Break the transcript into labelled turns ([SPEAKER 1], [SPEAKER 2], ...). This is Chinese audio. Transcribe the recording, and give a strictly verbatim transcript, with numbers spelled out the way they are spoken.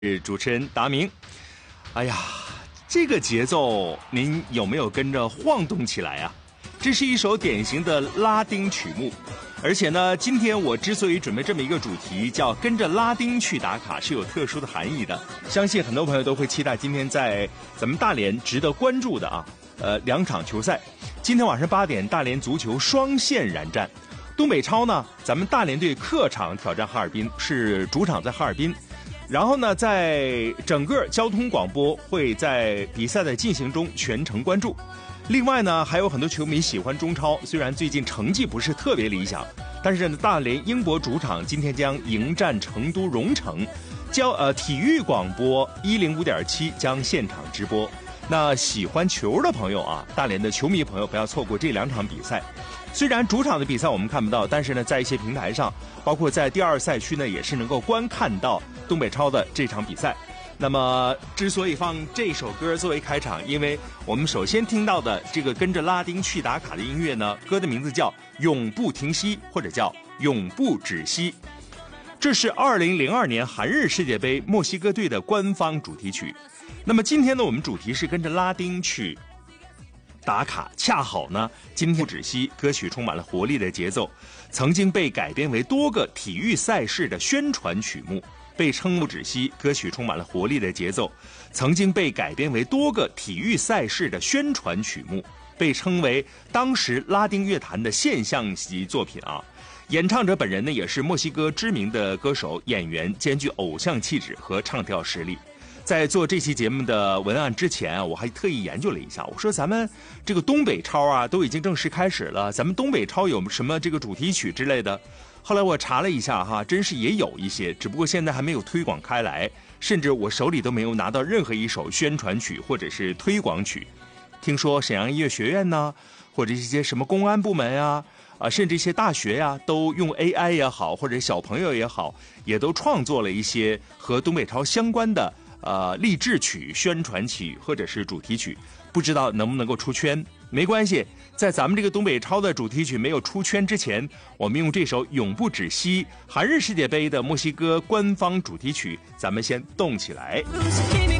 [SPEAKER 1] 是主持人达明。哎呀，这个节奏您有没有跟着晃动起来啊？这是一首典型的拉丁曲目，而且呢，今天我之所以准备这么一个主题，叫跟着拉丁去打卡，是有特殊的含义的。相信很多朋友都会期待今天在咱们大连值得关注的啊，呃，两场球赛。今天晚上八点，大连足球双线燃战。东北超呢，咱们大连队客场挑战哈尔滨，是主场在哈尔滨。然后呢，在整个交通广播会在比赛的进行中全程关注。另外呢，还有很多球迷喜欢中超，虽然最近成绩不是特别理想，但是呢，大连英博主场今天将迎战成都蓉城，交呃体育广播一零五点七将现场直播。那喜欢球的朋友啊，大连的球迷朋友不要错过这两场比赛。虽然主场的比赛我们看不到，但是呢，在一些平台上，包括在第二赛区呢，也是能够观看到东北超的这场比赛。那么，之所以放这首歌作为开场，因为我们首先听到的这个跟着拉丁去打卡的音乐呢，歌的名字叫《永不停息》，或者叫《永不止息》。这是二零零二年韩日世界杯墨西哥队的官方主题曲。那么今天呢，我们主题是跟着拉丁去打卡，恰好呢，今天不止息歌曲充满了活力的节奏，曾经被改编为多个体育赛事的宣传曲目。被称不止息歌曲充满了活力的节奏，曾经被改编为多个体育赛事的宣传曲目，被称为当时拉丁乐坛的现象级作品啊。演唱者本人呢，也是墨西哥知名的歌手、演员，兼具偶像气质和唱跳实力。在做这期节目的文案之前啊，我还特意研究了一下，我说咱们这个东北超啊都已经正式开始了，咱们东北超有什么这个主题曲之类的？后来我查了一下哈，真是也有一些，只不过现在还没有推广开来，甚至我手里都没有拿到任何一首宣传曲或者是推广曲。听说沈阳音乐学院呢，或者一些什么公安部门啊，啊，甚至一些大学呀，都用 A I 也好，或者小朋友也好，也都创作了一些和东北超相关的呃励志曲、宣传曲或者是主题曲，不知道能不能够出圈？没关系，在咱们这个东北超的主题曲没有出圈之前，我们用这首《永不止息》韩日世界杯的墨西哥官方主题曲，咱们先动起来。